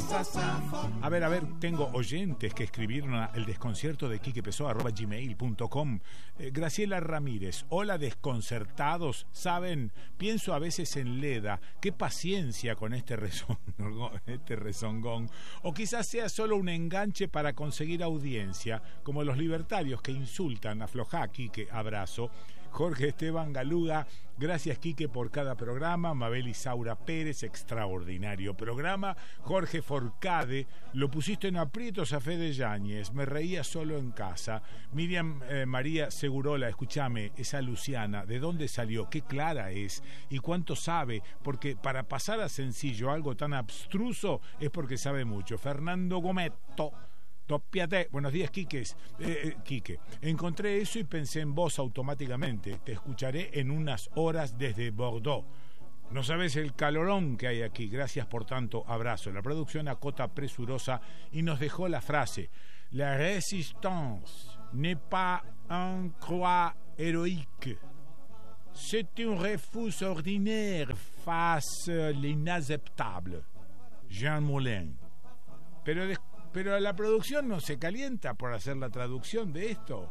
A ver, tengo oyentes que escribieron a eldesconciertodequiquepessoa@gmail.com. Graciela Ramírez, hola desconcertados, saben, pienso a veces en Leda, qué paciencia con este rezongón, o quizás sea solo un enganche para conseguir audiencia, como los libertarios que insultan. Aflojá, Quique, abrazo. Jorge Esteban Galuga, gracias Quique por cada programa. Mabel Isaura Pérez, extraordinario programa. Jorge Forcade, lo pusiste en aprietos a Fede Yáñez, me reía solo en casa. Miriam María Segurola, escúchame, esa Luciana, ¿de dónde salió? ¿Qué clara es? ¿Y cuánto sabe? Porque para pasar a sencillo algo tan abstruso es porque sabe mucho. Fernando Gometto, Doppiate. Buenos días, Quique. Encontré eso y pensé en vos automáticamente. Te escucharé en unas horas desde Bordeaux. No sabes el calorón que hay aquí. Gracias por tanto. Abrazo. La producción acota presurosa y nos dejó la frase: La résistance n'est pas une croix héroïque. C'est un refus ordinaire face à l'inacceptable. Jean Moulin. Pero la producción no se calienta por hacer la traducción de esto.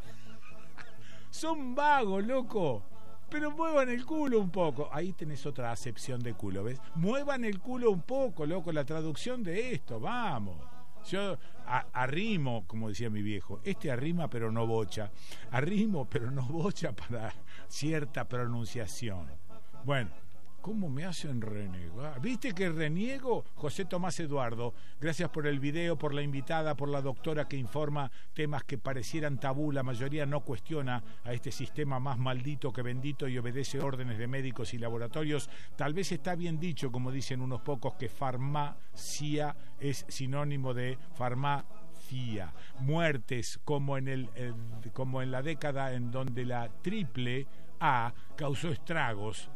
Son vagos, loco. Pero muevan el culo un poco. Ahí tenés otra acepción de culo, ¿ves? Muevan el culo un poco, loco, la traducción de esto, vamos. Yo arrimo, como decía mi viejo, arrima pero no bocha. Arrimo pero no bocha para cierta pronunciación. Bueno, ¿cómo me hacen renegar? ¿Viste que reniego? José Tomás Eduardo, gracias por el video, por la invitada, por la doctora que informa temas que parecieran tabú. La mayoría no cuestiona a este sistema más maldito que bendito y obedece órdenes de médicos y laboratorios. Tal vez está bien dicho, como dicen unos pocos, que farmacia es sinónimo de farmacia. Muertes como en la década en donde la triple A causó estragos.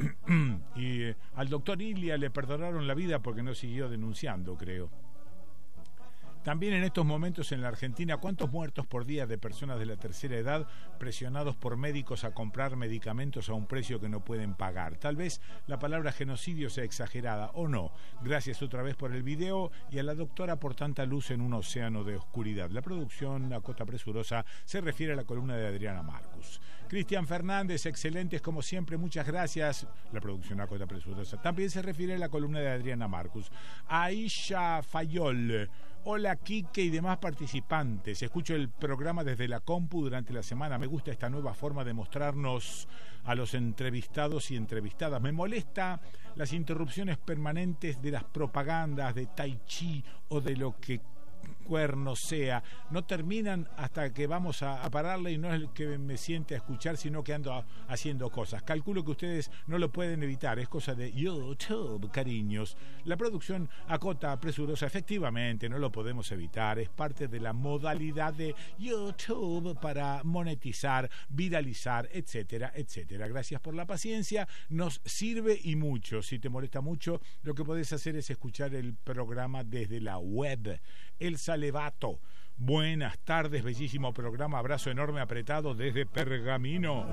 Y al doctor Ilia le perdonaron la vida porque no siguió denunciando, creo. También en estos momentos en la Argentina, ¿cuántos muertos por día de personas de la tercera edad presionados por médicos a comprar medicamentos a un precio que no pueden pagar? Tal vez la palabra genocidio sea exagerada, o no. Gracias otra vez por el video y a la doctora por tanta luz en un océano de oscuridad. La producción, la cota presurosa, se refiere a la columna de Adriana Marcus. Cristian Fernández, excelentes como siempre, muchas gracias. La producción, la cota presurosa, también se refiere a la columna de Adriana Marcus. Aisha Fayol, hola Quique y demás participantes. Escucho el programa desde la compu durante la semana. Me gusta esta nueva forma de mostrarnos a los entrevistados y entrevistadas. Me molesta las interrupciones permanentes de las propagandas de Tai Chi o de lo que cuerno sea. No terminan hasta que vamos a pararle y no es que me siente a escuchar, sino que ando haciendo cosas. Calculo que ustedes no lo pueden evitar, es cosa de YouTube, cariños. La producción acota presurosa, efectivamente no lo podemos evitar, es parte de la modalidad de YouTube para monetizar, viralizar, etcétera, etcétera. Gracias por la paciencia, nos sirve y mucho. Si te molesta mucho, lo que podés hacer es escuchar el programa desde la web. Elsa Levato, buenas tardes, bellísimo programa, abrazo enorme apretado desde Pergamino.